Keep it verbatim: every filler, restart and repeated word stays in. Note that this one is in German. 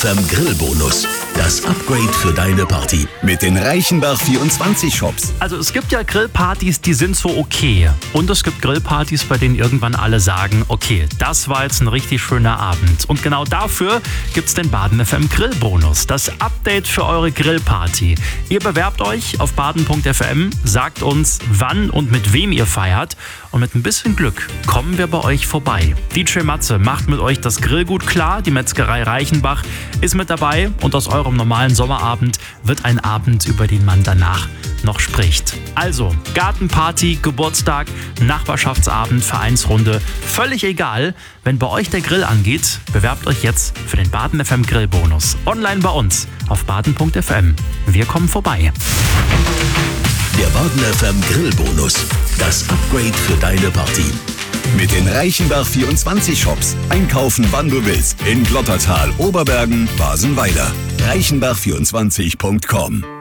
F M Grillbonus. Das Upgrade für deine Party mit den Reichenbach vierundzwanzig Shops. Also es gibt ja Grillpartys, die sind so okay. Und es gibt Grillpartys, bei denen irgendwann alle sagen, okay, das war jetzt ein richtig schöner Abend. Und genau dafür gibt's den Baden F M Grillbonus. Das Update für eure Grillparty. Ihr bewerbt euch auf baden punkt f m, sagt uns, wann und mit wem ihr feiert. Und mit ein bisschen Glück kommen wir bei euch vorbei. D J Matze macht mit euch das Grillgut klar. Die Metzgerei Reichenbach ist mit dabei. Und aus eurem normalen Sommerabend wird ein Abend, über den man danach noch spricht. Also, Gartenparty, Geburtstag, Nachbarschaftsabend, Vereinsrunde, völlig egal. Wenn bei euch der Grill angeht, bewerbt euch jetzt für den Baden F M Grillbonus. Online bei uns auf baden punkt f m. Wir kommen vorbei. Der Baden F M Grillbonus. Das Upgrade für deine Party. Mit den Reichenbach vierundzwanzig Shops. Einkaufen, wann du willst. In Glottertal, Oberbergen, Basenweiler. reichenbach vierundzwanzig punkt com